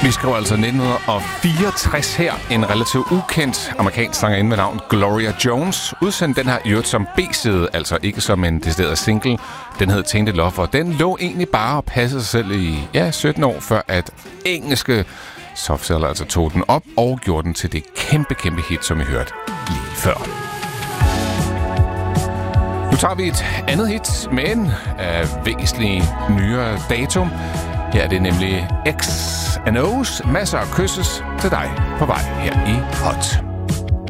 Vi skriver altså 1964 her. En relativt ukendt amerikansk sangerinde med navn Gloria Jones udsendte den her i øvrigt som B-side, altså ikke som en decideret single. Den hed Tainted Love, og den lå egentlig bare og passede sig selv i 17 år, før at engelske Softcell altså tog den op og gjorde den til det kæmpe hit, som vi hørte lige før. Nu tager vi et andet hit, men af væsentlig nyere datum. Her er det nemlig X&O's Masser af kysses til dig på vej her i Hot.